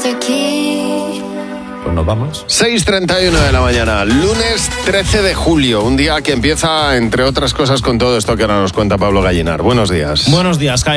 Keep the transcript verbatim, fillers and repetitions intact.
Pues nos vamos. seis treinta y uno de la mañana, lunes trece de julio, un día que empieza, entre otras cosas, con todo esto que ahora nos cuenta Pablo Gallinar. Buenos días. Buenos días, Jaime.